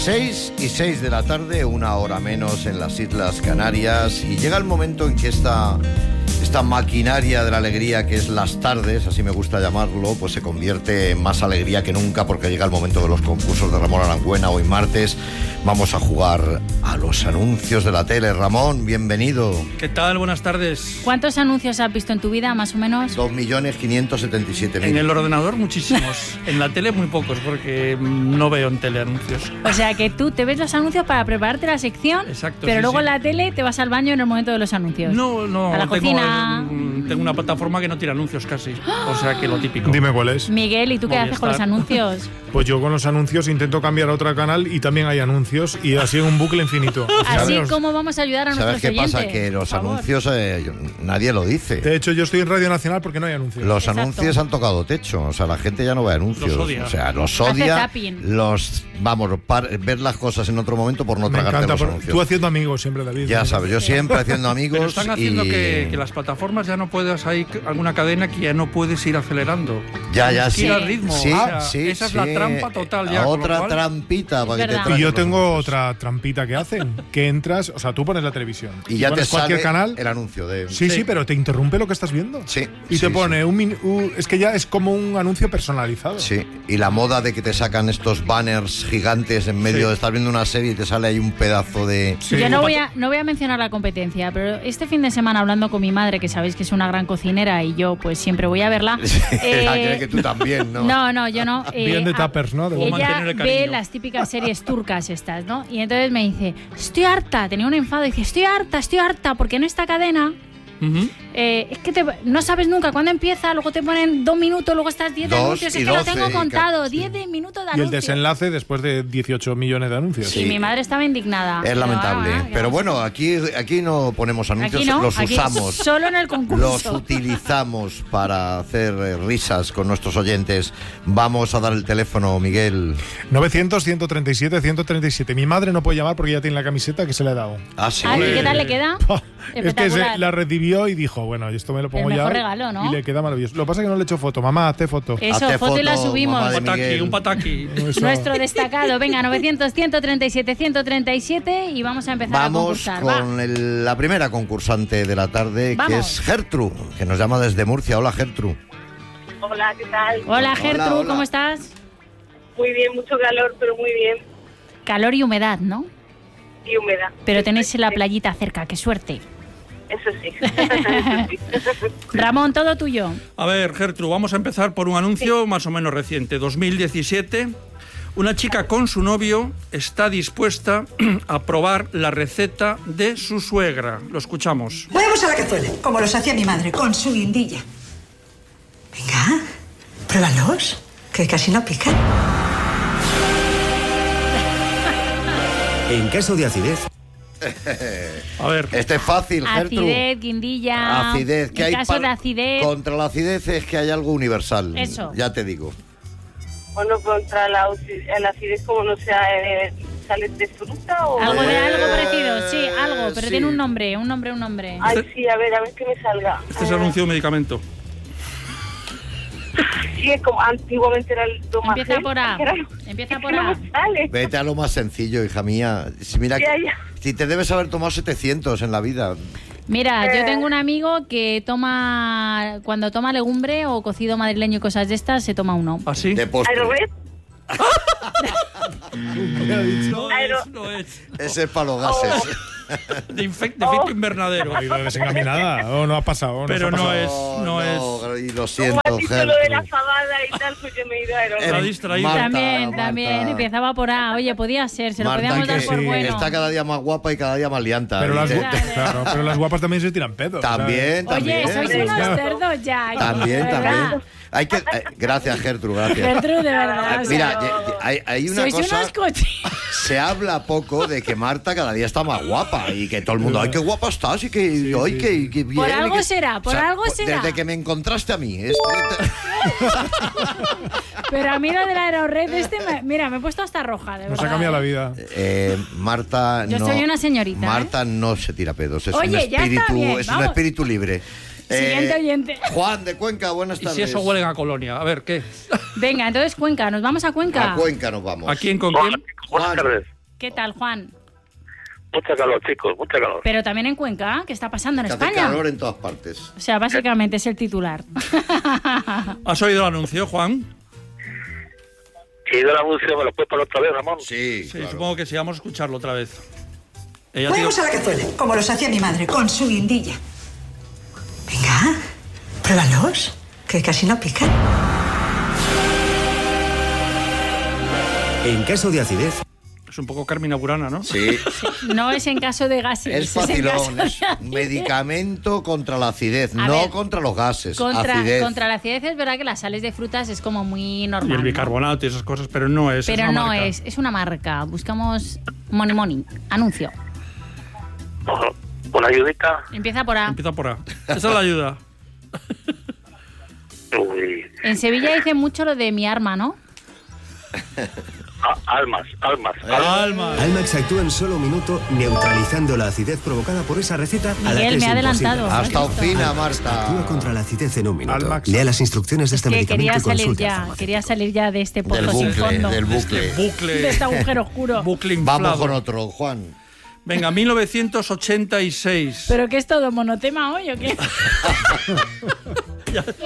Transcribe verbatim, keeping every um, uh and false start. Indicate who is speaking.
Speaker 1: seis y seis de la tarde, una hora menos en las Islas Canarias, y llega el momento en que esta, esta maquinaria de la alegría que es las tardes, así me gusta llamarlo, pues se convierte en más alegría que nunca, porque llega el momento de los concursos de Ramón Arangüena. Hoy martes vamos a jugar a los anuncios de la tele. Ramón, bienvenido.
Speaker 2: ¿Qué tal? Buenas tardes.
Speaker 3: ¿Cuántos anuncios has visto en tu vida, más o menos?
Speaker 1: dos millones quinientos setenta y siete mil.
Speaker 2: En el ordenador muchísimos. En la tele muy pocos, porque no veo en tele anuncios.
Speaker 3: O sea que tú te ves los anuncios para prepararte la sección.
Speaker 2: Exacto,
Speaker 3: pero
Speaker 2: sí,
Speaker 3: luego
Speaker 2: sí.
Speaker 3: en la tele te vas al baño en el momento de los anuncios.
Speaker 2: No, no,
Speaker 3: a la
Speaker 2: tengo,
Speaker 3: cocina.
Speaker 2: el- tengo una plataforma que no tira anuncios casi. O sea que lo típico.
Speaker 4: Dime cuál es.
Speaker 3: Miguel, ¿y tú qué
Speaker 2: Movistar.
Speaker 3: haces con los anuncios?
Speaker 4: Pues yo con los anuncios intento cambiar a otro canal y también hay anuncios y así en un bucle infinito. O sea,
Speaker 3: Así
Speaker 4: los-
Speaker 3: como vamos a ayudar a
Speaker 1: ¿Sabes
Speaker 3: nuestros
Speaker 1: qué
Speaker 3: oyentes.
Speaker 1: pasa? Que los
Speaker 3: Por favor.
Speaker 1: anuncios eh, yo- nadie lo dice.
Speaker 4: De hecho, yo estoy en Radio Nacional porque no hay anuncios.
Speaker 1: Los
Speaker 3: Exacto.
Speaker 1: anuncios han tocado techo, o sea, la gente ya no ve anuncios.
Speaker 2: Los odia.
Speaker 1: O sea, los
Speaker 3: Hace
Speaker 1: odia.
Speaker 3: zapping.
Speaker 1: Los, vamos, par- ver las cosas en otro momento por no
Speaker 4: Me
Speaker 1: tragarte
Speaker 4: encanta.
Speaker 1: los
Speaker 4: pero
Speaker 1: anuncios.
Speaker 4: Tú haciendo amigos siempre, David.
Speaker 1: Ya sabes, yo siempre haciendo amigos.
Speaker 2: Pero están haciendo
Speaker 1: y...
Speaker 2: que, que las plataformas ya no puedas, hay alguna cadena que ya no puedes ir acelerando.
Speaker 1: Ya, ya,
Speaker 2: Tienes que
Speaker 1: sí.
Speaker 2: ir al ritmo.
Speaker 1: Sí,
Speaker 2: o sea,
Speaker 1: sí,
Speaker 2: esa es
Speaker 1: sí.
Speaker 2: la trampa total ya. con lo
Speaker 1: Otra
Speaker 2: cual-
Speaker 1: trampita para que te
Speaker 3: verdad.
Speaker 1: traguen
Speaker 4: Y yo
Speaker 1: los
Speaker 4: tengo
Speaker 1: anuncios.
Speaker 4: otra trampita que hacen, que entras, o sea, tú pones la televisión
Speaker 1: Y ya te
Speaker 4: pones
Speaker 1: sale
Speaker 4: cualquier canal.
Speaker 1: el anuncio de...
Speaker 4: Sí, sí,
Speaker 2: Sí.
Speaker 4: pero te interrumpe lo que estás viendo.
Speaker 1: Sí,
Speaker 4: Y
Speaker 1: sí,
Speaker 4: te pone un, min- un- es que ya es como un anuncio personalizado.
Speaker 1: Sí, y la moda de que te sacan estos banners gigantes en medio
Speaker 2: Sí.
Speaker 1: de estar viendo una serie y te sale ahí un pedazo de...
Speaker 4: Sí.
Speaker 3: Yo no voy, a, no voy a mencionar la competencia, pero este fin de semana hablando con mi madre, que sabéis que es una gran cocinera y yo pues siempre voy a verla. eh,
Speaker 1: Ah, creo que tú también, ¿no?
Speaker 3: No, no, yo no.
Speaker 4: Bien de
Speaker 3: a-
Speaker 4: tuppers, ¿no? De
Speaker 2: Cómo
Speaker 3: Ella
Speaker 2: mantener el
Speaker 3: ve
Speaker 2: cariño.
Speaker 3: las típicas series turcas estas, ¿no? Y entonces me dice, estoy harta, tenía un enfado, y dice, estoy harta, estoy harta, porque en esta cadena
Speaker 2: Ujú.
Speaker 3: eh, es que te- no sabes nunca cuándo empieza, luego te ponen dos minutos, luego estás diez de
Speaker 1: Dos
Speaker 3: anuncios,
Speaker 1: y
Speaker 3: es que lo
Speaker 1: doce,
Speaker 3: tengo
Speaker 1: y
Speaker 3: contado,
Speaker 1: ca-
Speaker 3: diez de minutos de
Speaker 4: Y el
Speaker 3: anuncios.
Speaker 4: desenlace después de dieciocho millones de anuncios.
Speaker 3: Y mi madre estaba indignada.
Speaker 1: Es
Speaker 3: Pero,
Speaker 1: lamentable.
Speaker 3: ah, ah,
Speaker 1: Pero
Speaker 3: ya.
Speaker 1: bueno, aquí, aquí no ponemos anuncios,
Speaker 3: Aquí no,
Speaker 1: los
Speaker 3: aquí
Speaker 1: usamos.
Speaker 3: solo en el concurso.
Speaker 1: Los utilizamos para hacer eh, risas con nuestros oyentes. Vamos a dar el teléfono, Miguel.
Speaker 4: novecientos, ciento treinta y siete, ciento treinta y siete. Mi madre no puede llamar porque ya tiene la camiseta que se le ha dado.
Speaker 1: Ah, sí.
Speaker 3: Ay, ¿qué tal le queda?
Speaker 4: Es que se
Speaker 3: Espectacular.
Speaker 4: la recibió y dijo, bueno, esto me lo pongo
Speaker 3: El
Speaker 4: ya.
Speaker 3: mejor regalo, ¿no?
Speaker 4: Y le queda maravilloso. Lo que pasa es que no le he hecho foto. Mamá, hazte foto.
Speaker 3: Eso,
Speaker 1: Hazte
Speaker 3: foto y la
Speaker 1: foto,
Speaker 3: subimos.
Speaker 1: mamá de
Speaker 2: Un pataki,
Speaker 1: Miguel.
Speaker 2: un pataki.
Speaker 4: Eso.
Speaker 3: Nuestro destacado, venga, novecientos, ciento treinta y siete, ciento treinta y siete y vamos a empezar a
Speaker 1: Vamos
Speaker 3: concursar. Va.
Speaker 1: con el- la primera concursante de la tarde, que
Speaker 3: Vamos.
Speaker 1: es Gertrude, que nos llama desde Murcia. Hola, Gertrude.
Speaker 5: Hola, ¿qué tal?
Speaker 3: Hola, Gertrude,
Speaker 1: hola.
Speaker 3: ¿cómo estás?
Speaker 5: Muy bien, mucho calor, pero muy bien.
Speaker 3: Calor y humedad, ¿no?
Speaker 5: Y humedad.
Speaker 3: Pero tenéis la playita cerca, qué suerte.
Speaker 5: Eso sí. Eso sí.
Speaker 3: Ramón, todo tuyo.
Speaker 2: A ver, Gertrude, vamos a empezar por un anuncio más o menos reciente. dos mil diecisiete. Una chica con su novio está dispuesta a probar la receta de su suegra. Lo escuchamos.
Speaker 6: Huevos a la cazuela, como los hacía mi madre, con su guindilla. Venga, pruébalos, que casi no pican.
Speaker 7: En caso de acidez,
Speaker 2: A ver,
Speaker 1: Este es fácil, Gertrude.
Speaker 3: Acidez, guindilla.
Speaker 1: Acidez. ¿Qué
Speaker 3: en
Speaker 1: hay
Speaker 3: caso
Speaker 1: para-
Speaker 3: de acidez.
Speaker 1: Contra la acidez es que hay algo universal.
Speaker 3: Eso.
Speaker 1: Ya te digo.
Speaker 5: Bueno, contra la, aci- la acidez, como no sea, eh, ¿sale de fruta o...?
Speaker 3: Algo de
Speaker 1: Eh,
Speaker 3: algo parecido, sí, algo, pero
Speaker 1: sí.
Speaker 3: tiene un nombre, un nombre, un nombre.
Speaker 5: Ay, sí, a ver, a ver qué me salga.
Speaker 2: este es
Speaker 5: Eh,
Speaker 2: anuncio de medicamento.
Speaker 5: Sí, es como antiguamente era el tomate.
Speaker 3: Empieza por A. Empieza por A.
Speaker 5: No me sale.
Speaker 1: Vete a lo más sencillo, hija mía. Si, mira,
Speaker 5: Ya, ya.
Speaker 1: si te debes haber tomado setecientos en la vida.
Speaker 3: Mira, yo
Speaker 5: Eh.
Speaker 3: tengo un amigo que toma, cuando toma legumbre o cocido madrileño y cosas de estas, se toma uno.
Speaker 2: ¿Así?
Speaker 1: De postre.
Speaker 5: Aerovet.
Speaker 2: No
Speaker 5: Aero-
Speaker 2: es, no es.
Speaker 1: Ese es para los gases.
Speaker 2: De, infec- de efecto invernadero.
Speaker 4: Ha ido desencaminada. O no ha pasado. no
Speaker 2: Pero
Speaker 4: se ha
Speaker 2: no
Speaker 4: pasado.
Speaker 2: es, no es.
Speaker 1: Y lo siento,
Speaker 5: Como has dicho lo de la
Speaker 1: Gertrude.
Speaker 5: fabada y tal, pues yo me he ido a
Speaker 2: Está
Speaker 5: Aerovet.
Speaker 2: distraído.
Speaker 1: Marta,
Speaker 3: También,
Speaker 1: Marta.
Speaker 3: también, empezaba por A. Oye, podía ser, se lo
Speaker 1: Marta,
Speaker 3: podíamos dar
Speaker 1: que
Speaker 3: por
Speaker 4: sí,
Speaker 3: bueno.
Speaker 1: está cada día más guapa y cada día más lianta.
Speaker 4: Pero
Speaker 1: Y
Speaker 4: las,
Speaker 1: te-
Speaker 4: gu- claro, pero las guapas también se tiran pedos.
Speaker 1: También,
Speaker 3: Oye,
Speaker 1: también.
Speaker 3: sois unos cerdos ya.
Speaker 1: También,
Speaker 3: de verdad.
Speaker 1: también. Hay que, eh, gracias, Gertrude, gracias.
Speaker 3: Gertrude, de verdad. o sea,
Speaker 1: Mira, ye- ye- hay, hay una
Speaker 3: sois
Speaker 1: cosa.
Speaker 3: unos cochinos.
Speaker 1: Se habla poco de que Marta cada día está más guapa y que todo el mundo, ay, qué guapa estás y que, ay, que, que bien.
Speaker 3: Por
Speaker 1: y
Speaker 3: algo
Speaker 1: que-".
Speaker 3: será, por algo
Speaker 1: pues,
Speaker 3: será.
Speaker 1: Desde que me encontraste a mí. es-
Speaker 3: Pero a mí lo de la aerored este, me- mira, me he puesto hasta roja, de
Speaker 4: Nos
Speaker 3: verdad.
Speaker 4: ha cambiado la vida.
Speaker 1: Eh, Marta
Speaker 3: Yo
Speaker 1: no.
Speaker 3: soy una señorita,
Speaker 1: Marta no se tira pedos. Es
Speaker 3: Oye,
Speaker 1: un
Speaker 3: ya está
Speaker 1: espíritu,
Speaker 3: bien,
Speaker 1: es un
Speaker 3: vamos.
Speaker 1: espíritu libre.
Speaker 3: Siguiente oyente.
Speaker 1: Juan de Cuenca, buenas
Speaker 2: Y
Speaker 1: tardes.
Speaker 2: si eso huele a colonia. A ver, ¿qué?
Speaker 3: Venga, entonces Cuenca, nos vamos a Cuenca.
Speaker 1: A Cuenca nos vamos.
Speaker 2: ¿A quién con quién?
Speaker 1: Juan,
Speaker 3: ¿Qué tal, Juan?
Speaker 7: Mucha calor, chicos, mucha calor.
Speaker 3: Pero también en Cuenca, ¿qué está pasando en
Speaker 1: Que hace
Speaker 3: España?
Speaker 1: calor en todas partes.
Speaker 3: O sea, básicamente es el titular.
Speaker 2: ¿Has oído el anuncio, Juan?
Speaker 7: ¿Y del anuncio me lo puedes poner otra vez, Ramón?
Speaker 1: Sí,
Speaker 2: Sí,
Speaker 1: claro.
Speaker 2: supongo que sí. Vamos a escucharlo otra vez. Ella
Speaker 6: Huevos
Speaker 2: digo-
Speaker 6: a la cazuela, como los hacía mi madre, con su guindilla. Venga, pruébalos, que casi no pican.
Speaker 8: En caso de acidez,
Speaker 2: Es un poco Carmina Burana, ¿no?
Speaker 1: Sí,
Speaker 3: No es en caso de gases.
Speaker 1: es
Speaker 3: en
Speaker 1: facilón.
Speaker 3: caso
Speaker 1: Es
Speaker 3: de
Speaker 1: un medicamento contra la acidez,
Speaker 3: A
Speaker 1: no
Speaker 3: ver,
Speaker 1: contra los gases.
Speaker 3: Contra,
Speaker 1: acidez.
Speaker 3: contra la acidez es verdad que las sales de frutas es como muy
Speaker 2: Y
Speaker 3: normal.
Speaker 2: el
Speaker 3: ¿no?
Speaker 2: bicarbonato y esas cosas, pero no es.
Speaker 3: Pero
Speaker 2: es una
Speaker 3: no
Speaker 2: marca.
Speaker 3: es, es una marca. Buscamos Money Money. Anuncio.
Speaker 7: Ojo, Una ayudita.
Speaker 3: Empieza por A.
Speaker 2: Empieza por A. Esa es la ayuda.
Speaker 7: Uy.
Speaker 3: En Sevilla dicen mucho lo de mi arma, ¿no?
Speaker 7: A- almas, almas.
Speaker 1: Eh.
Speaker 7: almas.
Speaker 2: Alma.
Speaker 8: Almax actúa en solo un minuto neutralizando la acidez provocada por esa receta a la
Speaker 3: Miguel,
Speaker 8: que es
Speaker 3: me ha
Speaker 8: imposible.
Speaker 3: adelantado.
Speaker 1: Hasta
Speaker 3: ¿Has visto?
Speaker 1: ofina,
Speaker 8: Actúa
Speaker 1: Marta.
Speaker 8: contra la acidez en un minuto.
Speaker 4: Almax.
Speaker 8: Lea las instrucciones de este
Speaker 3: Que
Speaker 8: medicamento
Speaker 3: quería
Speaker 8: y
Speaker 3: salir
Speaker 8: consulte al
Speaker 3: ya,
Speaker 8: farmacéutico.
Speaker 3: quería salir ya de este
Speaker 1: Del
Speaker 3: pozo sin
Speaker 1: bucle,
Speaker 3: fondo.
Speaker 1: del
Speaker 2: Este
Speaker 1: bucle.
Speaker 2: bucle.
Speaker 3: De este agujero oscuro.
Speaker 2: Bucle inflado.
Speaker 1: Vamos con otro, Juan.
Speaker 2: Venga, mil novecientos ochenta y seis.
Speaker 3: ¿Pero qué es todo? ¿Monotema hoy o qué?